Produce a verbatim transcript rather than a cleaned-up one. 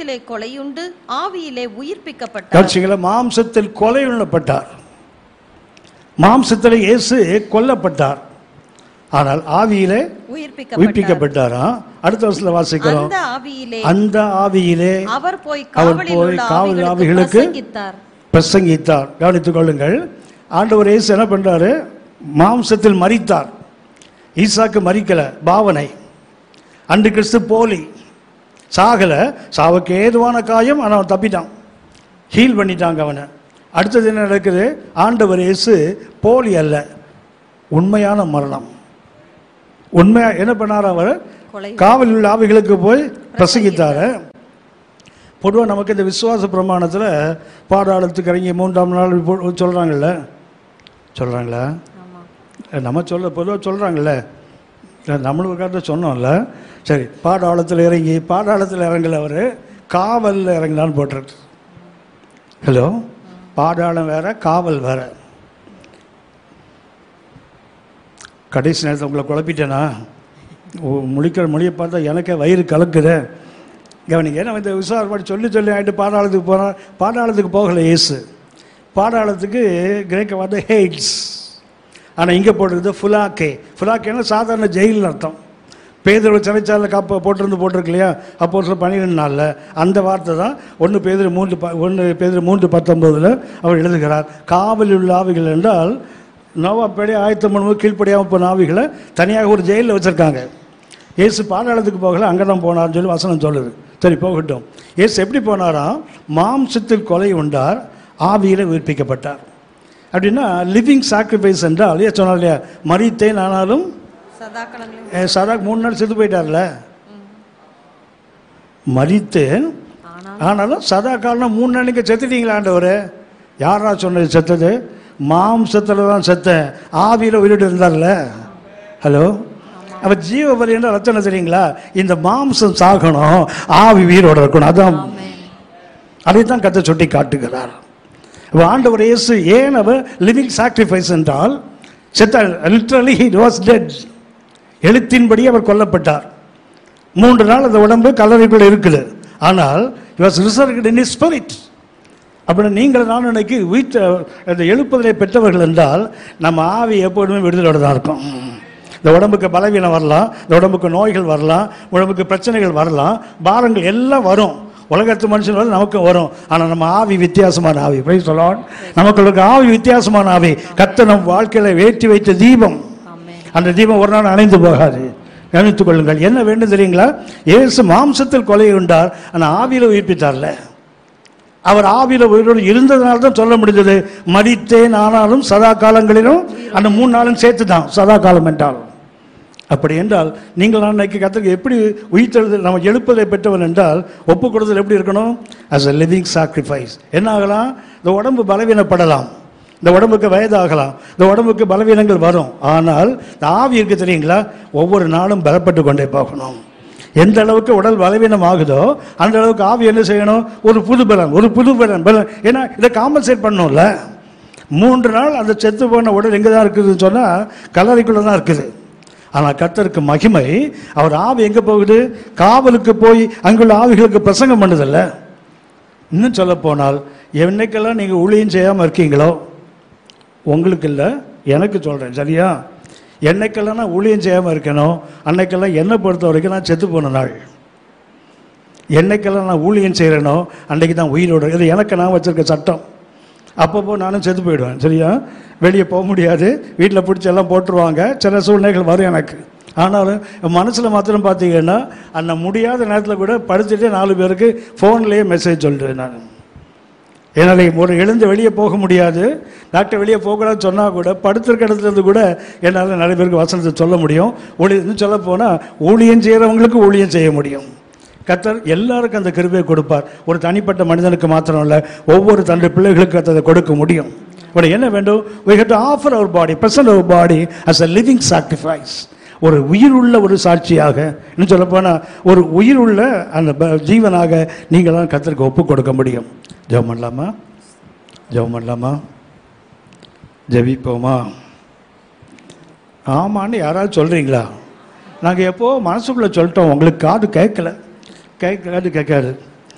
மாம்சத்திலே கொலையுண்டு ஆவியிலே உயிர்ப்பிக்கப்பட்டார். மாம்சத்தில் கொலையுண்ணப்பட்டார், மாம்சத்தில் இயேசு கொல்லப்பட்டார், ஆனால் ஆவியிலே உயிர்ப்பிக்கப்பட்டாரா? அடுத்த வருஷத்துல வாசிக்கிறோம், அந்த ஆவியிலே அவர் போய் காவல் ஆவிகளுக்கு பிரசங்கித்தார். கவனித்துக் கொள்ளுங்கள், ஆண்டவர் இயேசு என்ன பண்றாரு? மாம்சத்தில் மரித்தார். ஈசாக்கு மரிக்கல, பாவனை. அன்று கிறிஸ்து போலி, சாகல, சாவுக்கு ஏதுவான காயம், அவன் தப்பிட்டான், ஹீல் பண்ணிட்டாங்க அவனை. அடுத்தது என்ன நடக்குது? ஆண்டவர் இயேசு போலி அல்ல, உண்மையான மரணம். உண்மையா என்ன பண்ணார்? அவர் காவல் உள்ள ஆவிகளுக்கு போய் பிரசங்கித்தாரு. பொதுவாக நமக்கு இந்த விசுவாச பிரமாணத்தில் பாதாளத்துக்கு இறங்கி மூன்றாம் நாள் சொல்கிறாங்கல்ல, சொல்கிறாங்களா? நம்ம சொல்ல பொதுவாக சொல்கிறாங்கல்ல, நம்மளுக்கு காட்ட சொன்னோம்ல. சரி, பாதாளத்தில் இறங்கி, பாதாளத்தில் இறங்கல, அவர் காவலில் இறங்கலான்னு போட்டுருக்கு. ஹலோ, பாதாளம் வேற, காவல் வேற. கடைசி நேரத்தில் உங்களை குழப்பிட்டேனா? முழிக்கிற மொழியை பார்த்தா எனக்கே வயிறு கலக்குது. கவனிங்க, ஏன்னா இந்த விசுவாசப்பாடி சொல்லி சொல்லி ஆகிட்டு பாதாளத்துக்கு போனால், பாதாளத்துக்கு போகலை இயேசு. பாதாளத்துக்கு கிரேக்க வார்த்தை ஹெய்ட்ஸ், ஆனால் இங்கே போட்டிருக்குது ஃபுலாக்கே. ஃபுலாக்கேன்னா சாதாரண ஜெயில்னு அர்த்தம். பேதுரு சிறைச்சாலையில் காப்ப போட்டிருந்து போட்டிருக்கு இல்லையா, அப்போ சில பன்னிரெண்டு நாளில். அந்த வார்த்தை தான் ஒன்று பேதுரு மூன்று ப ஒன்று பேதுரு மூன்று பத்தொம்போதில் அவர் எழுதுகிறார். காவலில் உள்ள ஆவிகள் என்றால் நோவாப்படி ஆயத்தம் பண்ணும்போது கீழ்ப்படியாமல் போன ஆவிகளை தனியாக ஒரு ஜெயிலில் வச்சுருக்காங்க. இயேசு பாதாளத்துக்கு போகலை, அங்கே தான் போனார்னு சொல்லி வசனம் சொல்லுது. சரி, போகட்டும். இயேசு எப்படி போனாராம்? மாம்சத்தில் கொலை உண்டார், ஆவியில் உயிர்ப்பிக்கப்பட்டார். அப்படின்னா லிவிங் சாக்ரிஃபைஸ் என்றால் ஏன் சொன்னார் இல்லையா, மரித்தேன் ஆனாலும் சதா மூணு நாள் செத்து போயிட்டார்ல. மரித்தேன் ஆனாலும் சதா காலம் மூணு நாளைக்கு செத்துட்டீங்களா ஆண்டவர்? யாரா சொன்னது செத்தது? மாம்சத்தில் தான் செத்தேன், ஆவியில் உயிரிட்டு இருந்தார்ல. ஹலோ, அப்போ ஜீவ பலி என்ற ரச்சனை தெரியுங்களா? இந்த மாம்சம் சாகணும், ஆவி உயிரோட இருக்கணும். அதான், அதைத்தான் கத்தை சுட்டி காட்டுகிறார். ஆண்டவர் இயேசு ஏன் அவர் லிவிங் சாக்ரிஃபைஸ் என்றால் செத்தார். Literally he was dead. எழுத்தின்படி அவர் கொல்லப்பட்டார். மூன்று நாள் அந்த உடம்பு கல்லறைக்குள்ள இருக்குது, ஆனால் he was resurrected in his spirit. அப்படி நீங்கள் நான் இன்னைக்கு வீட்டு அந்த எழுப்புதலை பெற்றவர்கள் என்றால் நம்ம ஆவி எப்போதுமே விடுதலோடு தான் இருக்கும். இந்த உடம்புக்கு பலவீனம் வரலாம், இந்த உடம்புக்கு நோய்கள் வரலாம், உடம்புக்கு பிரச்சனைகள் வரலாம், பாரங்கள் எல்லாம் வரும். உலகத்து மனுஷன் வந்து நமக்கு வரும். ஆனால் நம்ம ஆவி வித்தியாசமான ஆவி. Praise the Lord. நமக்கு ஆவி வித்தியாசமான ஆவி. கர்த்தர் நம் வாழ்க்கையில ஏற்றி வைத்த தீபம். அந்த தீபம் ஒரு நாள் அணைந்து போகாது. கவனித்துக் கொள்ளுங்கள். என்ன வேண்டும் தெரியுங்களா? இயேசு மாம்சத்தில் கொலை உண்டார், ஆனால் ஆவியில உயிர்ப்பித்தார்ல. அவர் ஆவியில உயிரோடு இருந்ததுனால தான் சொல்ல முடிஞ்சது மரித்தேன் ஆனாலும் சதா காலங்களிலும். அந்த மூணு நாளும் சேர்த்து தான் சதா காலம் என்றாலும். அப்படி என்றால் நீங்கள் நான் இன்னைக்கு கற்றுக்க எப்படி உயிர்த்தெழுதல் நம்ம எழுப்பதை பெற்றவன் என்றால் ஒப்பு கொடுத்தல் எப்படி இருக்கணும்? as a living sacrifice. என்ன ஆகலாம்? இந்த உடம்பு பலவீனப்படலாம், இந்த உடம்புக்கு வயதாகலாம், இந்த உடம்புக்கு பலவீனங்கள் வரும். ஆனால் இந்த ஆவி இருக்கு தெரியுங்களா, ஒவ்வொரு நாளும் பலப்பட்டு கொண்டே போகணும். எந்த அளவுக்கு உடல் பலவீனம் ஆகுதோ அந்த அளவுக்கு ஆவி என்ன செய்யணும்? ஒரு புது பலன், ஒரு புது பலன் பலன். ஏன்னா இதை காம்பன்சேட் பண்ணணும்ல. மூன்று நாள் அந்த செத்து போன உடல் எங்கே தான் இருக்குதுன்னு சொன்னால் கல்லறைக்குள்ளே தான் இருக்குது. ஆனால் கர்த்தருக்கு மகிமை, அவர் ஆவி எங்கே போகுது? காவலுக்கு போய் அங்குள்ள ஆவிகளுக்கு பிரசங்கம் பண்ணுதில்ல. இன்னும் சொல்ல போனால் என்னைக்கெல்லாம் நீங்கள் ஊழியம் செய்யாமல் இருக்கீங்களோ, உங்களுக்கு இல்லை எனக்கு சொல்கிறேன், சரியா? என்னைக்கெல்லாம் நான் ஊழியம் செய்யாமல் இருக்கணும் அன்னைக்கெல்லாம் என்னை பொறுத்த வரைக்கும் நான் செத்து போன நாள். என்னைக்கெல்லாம் நான் ஊழியம் செய்கிறேனோ அன்றைக்கு தான் உயிரோடு. இது எனக்கு நான் வச்சுருக்க சட்டம். அப்பப்போ நானும் செத்து போயிடுவேன், சரியா? வெளியே போக முடியாது, வீட்டில் பிடிச்சி எல்லாம் போட்டுருவாங்க, சில சூழ்நிலைகள் வரும் எனக்கு. ஆனாலும் மனசில் மாத்திரம் பார்த்தீங்கன்னா அந்த முடியாத நேரத்தில் கூட படுத்துட்டு நாலு பேருக்கு ஃபோன்லேயே மெசேஜ் சொல்கிறேன். நான் என்னால் ஒரு எழுந்து வெளியே போக முடியாது, டாக்டர் வெளியே போகக்கூடாதுன்னு சொன்னால் கூட படுத்திருக்க இடத்துலேருந்து கூட என்னால் நிறைய பேருக்கு வசனத்தை சொல்ல முடியும். ஊழியம் சொல்ல போனால் ஊழியம் செய்கிறவங்களுக்கு ஊழியம் செய்ய முடியும். கர்த்தர் எல்லாருக்கும் அந்த கிருபையை கொடுப்பார். ஒரு தனிப்பட்ட மனிதனுக்கு மாத்திரம் இல்லை, ஒவ்வொரு தன்னுடைய பிள்ளைகளுக்கு அதை கொடுக்க முடியும். இப்போ என்ன வேண்டும்? we have to offer our body, present our body as a living sacrifice. ஒரு உயிர் உள்ள ஒரு சாட்சியாக, இன்னும் சொல்ல போனால் ஒரு உயிர் உள்ள அந்த ஜீவனாக நீங்கள் தான் கர்த்தருக்கு ஒப்பு கொடுக்க முடியும். ஜெபம் பண்ணலாமா? ஜெபம் பண்ணலாமா? ஜெபிப்போமா? ஆமான்னு யாராவது சொல்கிறீங்களா? நாங்கள் எப்போ மனசுக்குள்ளே சொல்லிட்டோம், உங்களுக்கு காது கேட்கல, கேட்காது கேட்காது